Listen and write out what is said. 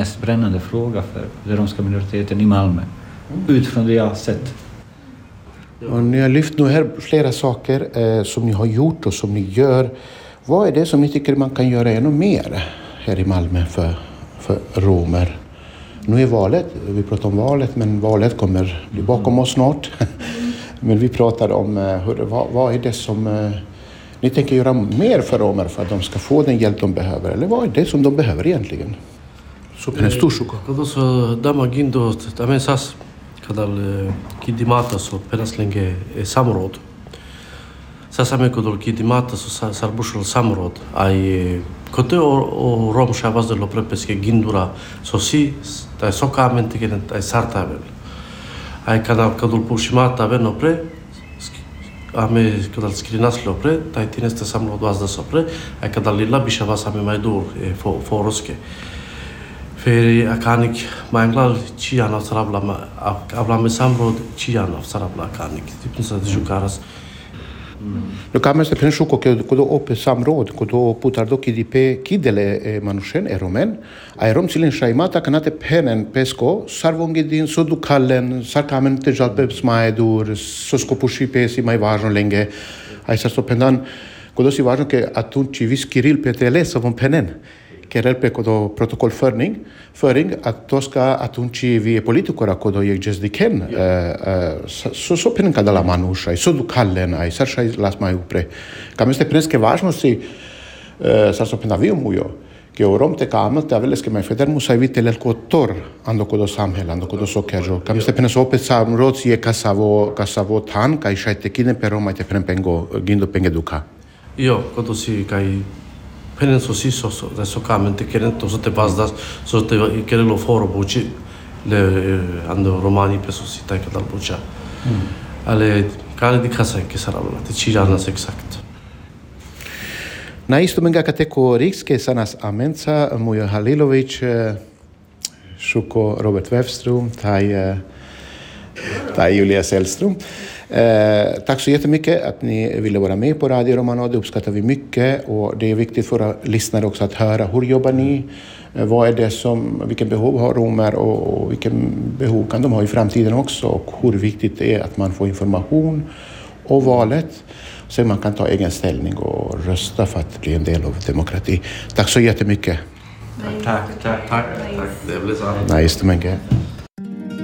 mest brännande fråga för den romska minoriteten i Malmö. Utifrån det jag har sett. Och ni har lyft nu här flera saker som ni har gjort och som ni gör. Vad är det som ni tycker man kan göra ännu mer här i Malmö för romer? Nu är valet, vi pratar om valet, men valet kommer bli bakom oss snart. Men vi pratar om vad är det som ni tänker göra mer för romer för att de ska få den hjälp de behöver? Eller vad är det som de behöver egentligen? Когда со дама гиндо тамен сас кадал кидимата со перасленге самрод сасаме кодол кидимата со сарбушул самрод ай коте о ром шаваз дело препеске гиндура соси та сокаменте кен та сартавел ай кадол пушимата вено пре ame кадал скринас лопре та тинеста самрод вазда сопре ай кадал лила бишавас аме майдур фороске För akanik manglal chian av sarabla avla med samråd chian av sarabla akanik typ så att jukaras. Nu kan man se pensjuko kodo ope samråd kodo putardo kidipe kidele manushen eromen airom silen shaimata kanate penen pesco sarvongedin sodukallen sarkamen te jalbe smaedur soskopushi pesi mai važno lenge ai sa stopendan kodo si važno ke atunci vis Kirill PTL som penen Kerelpe kodo protokollföring att då ska atunci vi politikora kodo jezdiken so penen kadala manusha so dukallen ai sarshai las mai upre kam este preske važno si sarso penavio mujo ke orom te kamal te aveles ke mai feder musavite lel kotor ando kodo samhel ando kodo sokejo kam este penes opet sam roci e kasavo tan kai shaite kine pero mai te pengo gindo pengeduka Io kodo si kai Penen sosi da socamente querendo to te vazdas so te querelo foro buci le ando romani pe società che dal bucia ale cane di casa che sarà la te cirana exact Na isto menga kategoriks ke sanas amenca Mujo Halilović Shuko Robert Wefström tai Julia Sällström. Tack så jättemycket att ni ville vara med på Radio Romano. Det uppskattar vi mycket och det är viktigt för våra lyssnare också att höra hur jobbar ni? Vad är det vilken behov har romer och vilken behov kan de ha i framtiden också och hur viktigt det är att man får information och valet så man kan ta egen ställning och rösta för att bli en del av demokrati. Tack så jättemycket. Tack. Det blir så. Nice to meet you.